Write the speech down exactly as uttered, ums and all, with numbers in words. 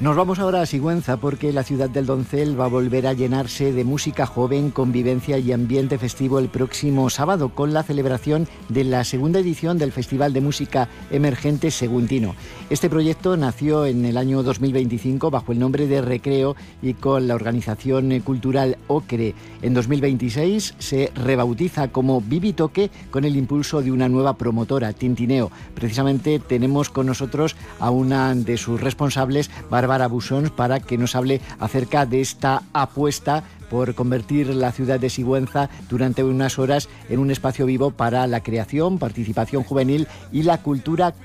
Nos vamos ahora a Sigüenza porque la ciudad del Doncel va a volver a llenarse de música joven, convivencia y ambiente festivo el próximo sábado con la celebración de la segunda edición del Festival de Música Emergente Seguntino. Este proyecto nació en el año dos mil veinticinco bajo el nombre de Recreo y con la organización cultural Ocre. En dos mil veintiséis se rebautiza como Vivitoque con el impulso de una nueva promotora, Tintineo. Precisamente tenemos con nosotros a una de sus responsables, Bárbara Busons, para que nos hable acerca de esta apuesta por convertir la ciudad de Sigüenza durante unas horas en un espacio vivo para la creación, participación juvenil y la cultura